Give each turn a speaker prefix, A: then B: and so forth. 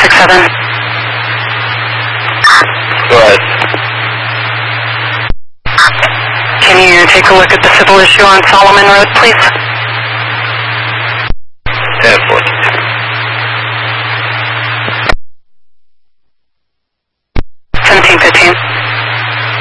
A: 167.
B: Go ahead.
A: Can you take a look at the civil issue on Solomon Road, please?
B: 10-4.
A: 17